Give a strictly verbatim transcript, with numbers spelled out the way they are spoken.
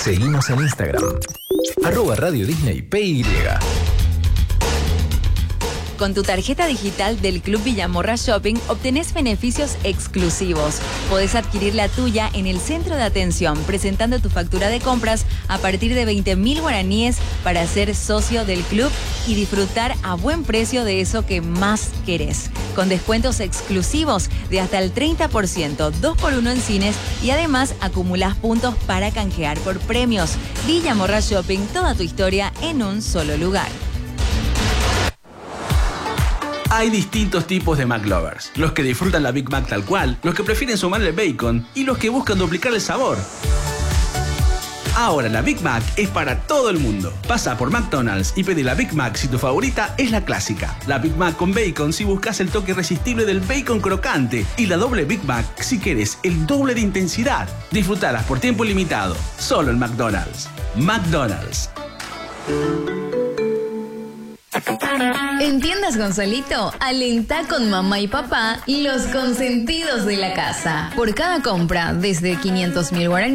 Seguimos en Instagram, arroba Radio Disney P Y. Con tu tarjeta digital del Club Villamorra Shopping obtenés beneficios exclusivos. Podés adquirir la tuya en el centro de atención presentando tu factura de compras a partir de veinte mil guaraníes para ser socio del club y disfrutar a buen precio de eso que más querés. Con descuentos exclusivos de hasta el treinta por ciento, dos por uno en cines y además acumulás puntos para canjear por premios. Villamorra Shopping, toda tu historia en un solo lugar. Hay distintos tipos de McLovers. Los que disfrutan la Big Mac tal cual, los que prefieren sumarle bacon y los que buscan duplicar el sabor. Ahora la Big Mac es para todo el mundo. Pasa por McDonald's y pedí la Big Mac si tu favorita es la clásica. La Big Mac con bacon si buscas el toque irresistible del bacon crocante. Y la doble Big Mac si quieres el doble de intensidad. Disfrutalas por tiempo limitado. Solo en McDonald's. McDonald's. En Tiendas Gonzalito, alentá con mamá y papá los consentidos de la casa. Por cada compra desde quinientos mil guaraníes